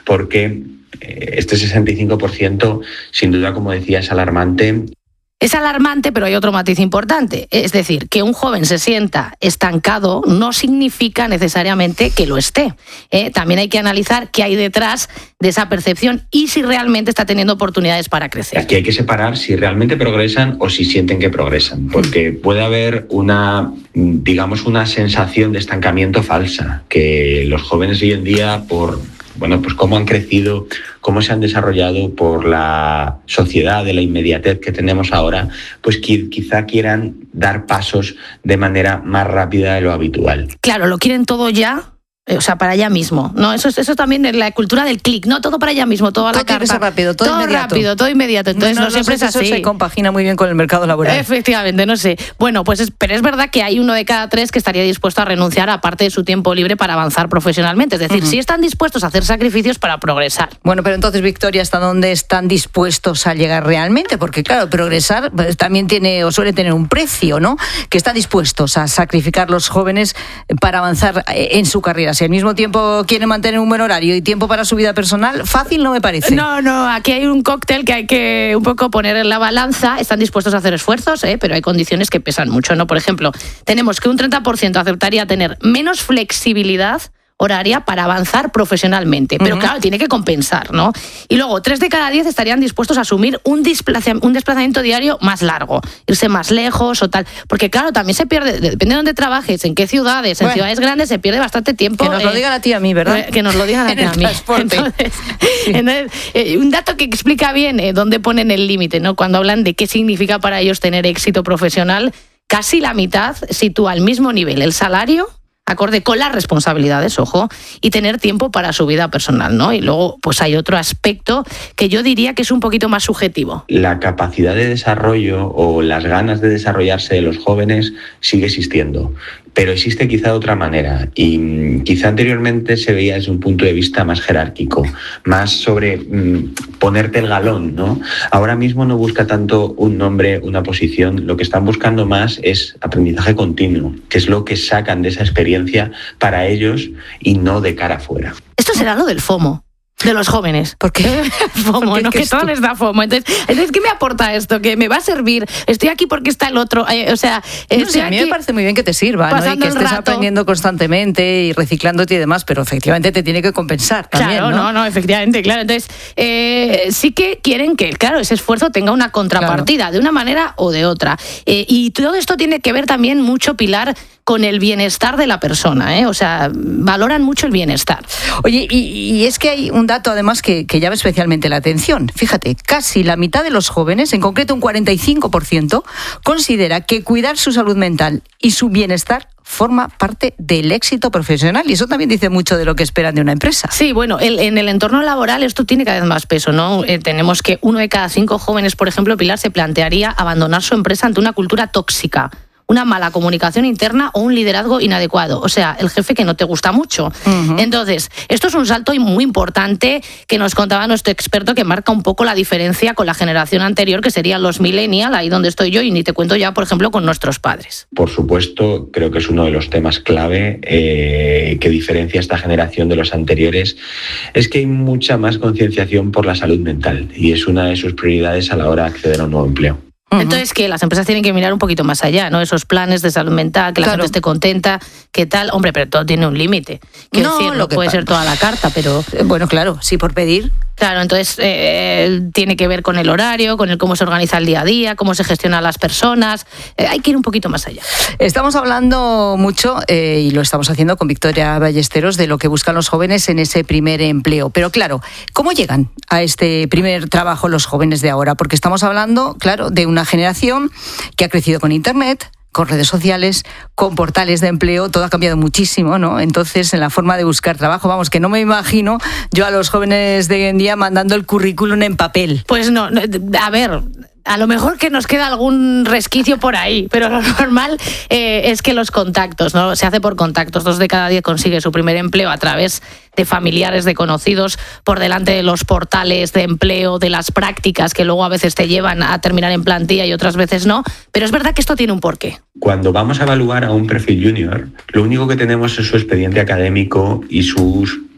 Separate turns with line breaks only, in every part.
porque este 65%, sin duda, como decía, es alarmante.
Es alarmante, pero hay otro matiz importante. Es decir, que un joven se sienta estancado no significa necesariamente que lo esté. También hay que analizar qué hay detrás de esa percepción y si realmente está teniendo oportunidades para crecer.
Aquí hay que separar si realmente progresan o si sienten que progresan, porque puede haber una sensación de estancamiento falsa, que los jóvenes hoy en día, por cómo han crecido, cómo se han desarrollado por la sociedad de la inmediatez que tenemos ahora, pues quizá quieran dar pasos de manera más rápida de lo habitual.
Claro, lo quieren todo ya. O sea, para allá mismo, ¿no? Eso también es la cultura del clic, ¿no? Todo para allá mismo, toda la carta.
Todo tiene que ser rápido, todo inmediato.
Rápido, todo inmediato. Entonces no siempre es así.
Eso se compagina muy bien con el mercado laboral.
Efectivamente, no sé. Bueno, pero es verdad que hay 1 de cada 3 que estaría dispuesto a renunciar a parte de su tiempo libre para avanzar profesionalmente. Es decir, sí están dispuestos a hacer sacrificios para progresar.
Bueno, pero entonces, Victoria, ¿hasta dónde están dispuestos a llegar realmente? Porque, claro, progresar también tiene o suele tener un precio, ¿no? Que están dispuestos a sacrificar los jóvenes para avanzar en su carrera. Si al mismo tiempo quieren mantener un buen horario y tiempo para su vida personal, fácil no me parece.
No, aquí hay un cóctel que hay que un poco poner en la balanza. Están dispuestos a hacer esfuerzos, pero hay condiciones que pesan mucho, ¿no? Por ejemplo, tenemos que un 30% aceptaría tener menos flexibilidad horaria para avanzar profesionalmente. Pero claro, tiene que compensar, ¿no? Y luego, 3 de cada 10 estarían dispuestos a asumir un desplazamiento diario más largo, irse más lejos o tal. Porque claro, también se pierde, depende de dónde trabajes, en qué ciudades, en ciudades grandes se pierde bastante tiempo.
Que nos lo digan a ti y a mí, ¿verdad?
Que nos lo digan a ti y a mí. Entonces, un dato que explica bien dónde ponen el límite, ¿no? Cuando hablan de qué significa para ellos tener éxito profesional, casi la mitad sitúa al mismo nivel el salario, acorde con las responsabilidades, ojo, y tener tiempo para su vida personal, ¿no? Y luego, pues hay otro aspecto que yo diría que es un poquito más subjetivo.
La capacidad de desarrollo o las ganas de desarrollarse de los jóvenes sigue existiendo, pero existe quizá de otra manera y quizá anteriormente se veía desde un punto de vista más jerárquico, más sobre ponerte el galón, ¿no? Ahora mismo no busca tanto un nombre, una posición, lo que están buscando más es aprendizaje continuo, que es lo que sacan de esa experiencia para ellos y no de cara afuera.
Esto será lo del FOMO. De los jóvenes.
¿Por qué?
FOMO, ¿Por qué? ¿No? Que todo les da FOMO. Entonces, ¿qué me aporta esto? ¿Que me va a servir? Estoy aquí porque está el otro. O sea,
a mí me parece muy bien que te sirva, ¿no? Y que estés aprendiendo constantemente y reciclándote y demás, pero efectivamente te tiene que compensar también,
claro, ¿no? Efectivamente, claro. Entonces, sí que quieren que, claro, ese esfuerzo tenga una contrapartida, de una manera o de otra. Y todo esto tiene que ver también mucho, Pilar, con el bienestar de la persona, ¿eh? O sea, valoran mucho el bienestar.
Oye, y es que hay un dato además que llama especialmente la atención. Fíjate, casi la mitad de los jóvenes, en concreto un 45%, considera que cuidar su salud mental y su bienestar forma parte del éxito profesional, y eso también dice mucho de lo que esperan de una empresa.
Sí, bueno, en el entorno laboral esto tiene cada vez más peso, ¿no? Tenemos que 1 de cada 5 jóvenes, por ejemplo, Pilar, se plantearía abandonar su empresa ante una cultura tóxica, una mala comunicación interna o un liderazgo inadecuado. O sea, el jefe que no te gusta mucho. Entonces, esto es un salto muy importante que nos contaba nuestro experto, que marca un poco la diferencia con la generación anterior, que serían los millennials, ahí donde estoy yo, y ni te cuento ya, por ejemplo, con nuestros padres.
Por supuesto, creo que es uno de los temas clave que diferencia esta generación de los anteriores. Es que hay mucha más concienciación por la salud mental y es una de sus prioridades a la hora de acceder a un nuevo empleo.
Entonces, que las empresas tienen que mirar un poquito más allá, ¿no? Esos planes de salud mental, que la gente esté contenta, ¿qué tal? Hombre, pero todo tiene un límite. Quiero decir, no puede ser toda la carta, pero...
Bueno, claro, sí, por pedir.
Claro, entonces tiene que ver con el horario, con el cómo se organiza el día a día, cómo se gestionan las personas. Hay que ir un poquito más allá.
Estamos hablando mucho, y lo estamos haciendo con Victoria Ballesteros, de lo que buscan los jóvenes en ese primer empleo. Pero claro, ¿cómo llegan a este primer trabajo los jóvenes de ahora? Porque estamos hablando, claro, de una generación que ha crecido con Internet, con redes sociales, con portales de empleo, todo ha cambiado muchísimo, ¿no? Entonces, en la forma de buscar trabajo, vamos, que no me imagino yo a los jóvenes de hoy en día mandando el currículum en papel.
Pues no, a ver... A lo mejor que nos queda algún resquicio por ahí, pero lo normal es que los contactos, ¿no? Se hace por contactos. 2 de cada 10 consigue su primer empleo a través de familiares, de conocidos, por delante de los portales de empleo, de las prácticas que luego a veces te llevan a terminar en plantilla y otras veces no. Pero es verdad que esto tiene un porqué.
Cuando vamos a evaluar a un perfil junior, lo único que tenemos es su expediente académico y sus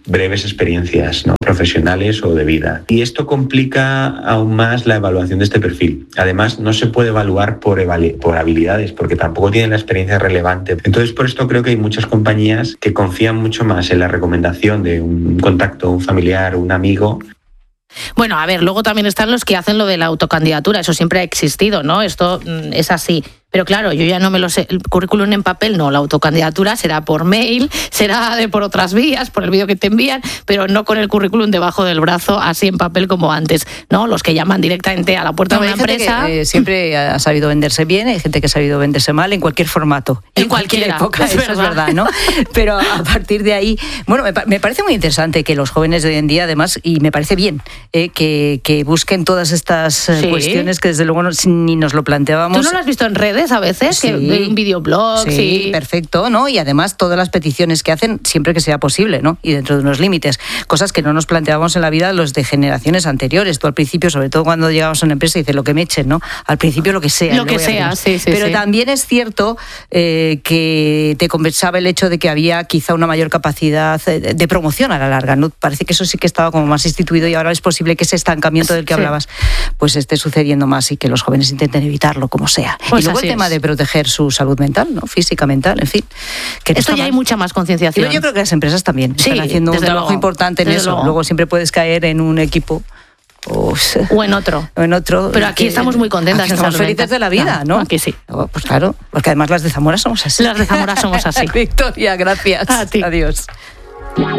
breves experiencias, ¿no?, profesionales o de vida. Y esto complica aún más la evaluación de este perfil. Además, no se puede evaluar por habilidades, porque tampoco tienen la experiencia relevante. Entonces, por esto creo que hay muchas compañías que confían mucho más en la recomendación de un contacto, un familiar, un amigo.
Bueno, a ver, luego también están los que hacen lo de la autocandidatura, eso siempre ha existido, ¿no? Esto es así. Pero claro, yo ya no me lo sé. El currículum en papel no, la autocandidatura será por mail, será por otras vías, por el vídeo que te envían, pero no con el currículum debajo del brazo, así en papel como antes, ¿no? Los que llaman directamente a la puerta de una empresa.
Que, siempre ha sabido venderse bien, hay gente que ha sabido venderse mal en cualquier formato.
En cualquier época,
eso es verdad, ¿no? Pero a partir de ahí, bueno, me parece muy interesante que los jóvenes de hoy en día, además, y me parece bien, que busquen todas estas cuestiones que desde luego ni nos lo planteábamos.
¿Tú no lo has visto en redes a veces?
Sí,
que un videoblog.
Sí, perfecto, ¿no? Y además todas las peticiones que hacen siempre que sea posible, ¿no? Y dentro de unos límites. Cosas que no nos planteábamos en la vida los de generaciones anteriores. Tú al principio, sobre todo cuando llegabas a una empresa, dices lo que me echen, ¿no? Al principio lo que sea.
Lo que sea, sí.
Pero también es cierto que te compensaba el hecho de que había quizá una mayor capacidad de promoción a la larga, ¿no? Parece que eso sí que estaba como más instituido y ahora es posible que ese estancamiento del que hablabas pues esté sucediendo más y que los jóvenes intenten evitarlo como sea.
Pues
y luego el tema de proteger su salud mental, ¿no? Física, mental, en fin. Que
esto ya hay mucha más concienciación.
Yo creo que las empresas también están haciendo un trabajo importante en eso. Luego siempre puedes caer en un equipo o en otro.
Pero aquí estamos muy contentas.
Aquí estamos felices de la vida, ¿no?
Aquí sí.
Pues claro, porque además las de Zamora somos así.
Las de Zamora somos así.
Victoria, gracias.
A ti.
Adiós.